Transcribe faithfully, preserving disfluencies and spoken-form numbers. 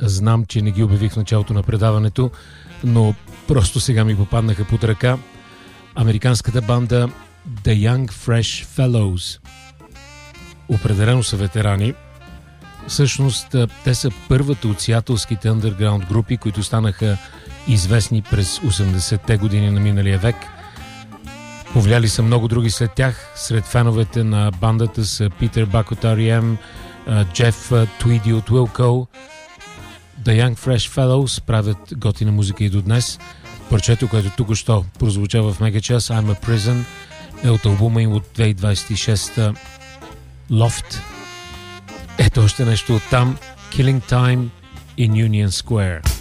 Знам, че не ги обявих в началото на предаването, но просто сега ми попаднаха под ръка. Американската банда The Young Fresh Fellows. Определено са ветерани. Всъщност, те са първата от сиатълските андерграунд групи, които станаха известни през осемдесетте години на миналия век. Повлияли са много други след тях. Сред феновете на бандата са Питър Бак от Ар И Ем, Джеф Твиди от Wilco. The Young Fresh Fellows правят готина музика и до днес. Парчето, което тук-що прозвуча в Мегачас, I'm a Prison, е от албума им от две хиляди двадесет и шеста Loft. Ето още нещо от там. Killing Time in Union Square.